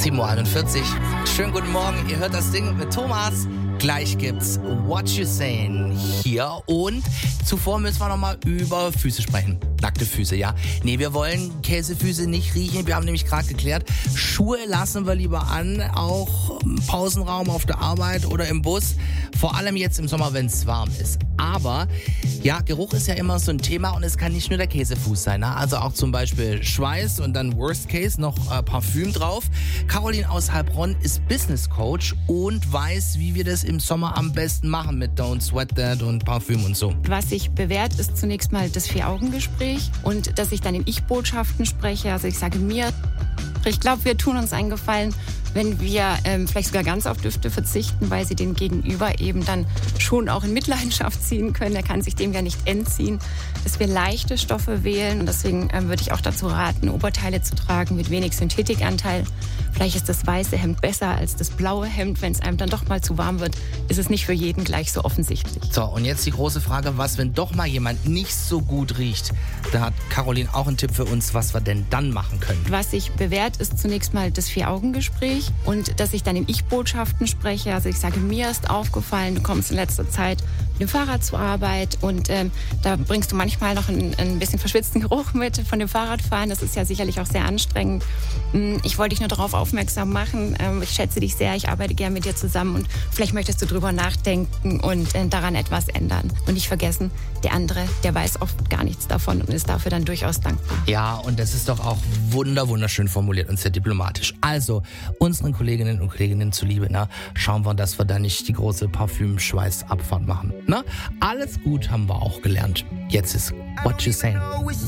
7:41 Uhr. Schönen guten Morgen, ihr hört das Ding mit Thomas. Gleich gibt's What You Saying hier und zuvor müssen wir nochmal über Füße sprechen. Nackte Füße, ja. Nee, wir wollen Käsefüße nicht riechen. Wir haben nämlich gerade geklärt, Schuhe lassen wir lieber an, auch im Pausenraum auf der Arbeit oder im Bus. Vor allem jetzt im Sommer, wenn es warm ist. Aber ja, Geruch ist ja immer so ein Thema und es kann nicht nur der Käsefuß sein. Ne? Also auch zum Beispiel Schweiß und dann Worst Case noch Parfüm drauf. Caroline aus Heilbronn ist Business Coach und weiß, wie wir das im Sommer am besten machen mit Don't Sweat That und Parfüm und so. Was sich bewährt, ist zunächst mal das 4-Augen-Gespräch und dass ich dann in Ich-Botschaften spreche. Also ich sage mir, ich glaube, wir tun uns einen Gefallen, wenn wir vielleicht sogar ganz auf Düfte verzichten, weil sie den Gegenüber eben dann schon auch in Mitleidenschaft ziehen können. Er kann sich dem ja nicht entziehen, dass wir leichte Stoffe wählen. Und deswegen würde ich auch dazu raten, Oberteile zu tragen mit wenig Synthetikanteil. Vielleicht ist das weiße Hemd besser als das blaue Hemd. Wenn es einem dann doch mal zu warm wird, ist es nicht für jeden gleich so offensichtlich. So, und jetzt die große Frage, was, wenn doch mal jemand nicht so gut riecht? Da hat Caroline auch einen Tipp für uns, was wir denn dann machen können. Was sich bewährt, ist zunächst mal das 4-Augen-Gespräch und dass ich dann in Ich-Botschaften spreche. Also ich sage, mir ist aufgefallen, du kommst in letzter Zeit mit dem Fahrrad zur Arbeit und da bringst du manchmal noch ein bisschen verschwitzten Geruch mit von dem Fahrradfahren. Das ist ja sicherlich auch sehr anstrengend. Ich wollte dich nur darauf aufmerksam machen. Ich schätze dich sehr, ich arbeite gern mit dir zusammen und vielleicht möchtest du drüber nachdenken und daran etwas ändern. Und nicht vergessen, der andere, der weiß oft gar nichts davon und ist dafür dann durchaus dankbar. Ja, und das ist doch auch wunderschön formuliert und sehr diplomatisch. Also, unseren Kolleginnen und Kollegen zuliebe, schauen wir, dass wir da nicht die große Parfüm-Schweiß-Abfahrt machen. Alles gut haben wir auch gelernt. Jetzt ist What You Saying.